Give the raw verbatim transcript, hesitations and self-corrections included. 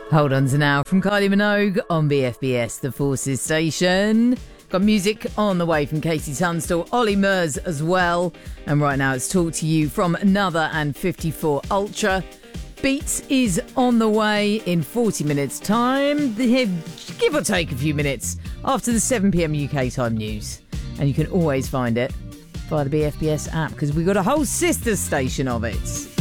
Hold on to now from Kylie Minogue on B F B S, the Forces station. Got music on the way from Casey Tunstall, Ollie Murs as well. And right now it's Talk to You from Another and fifty-four Ultra. Beats is on the way in forty minutes time, give or take a few minutes after the seven p.m. U K time news. And you can always find it via the B F B S app because we've got a whole sister station of it.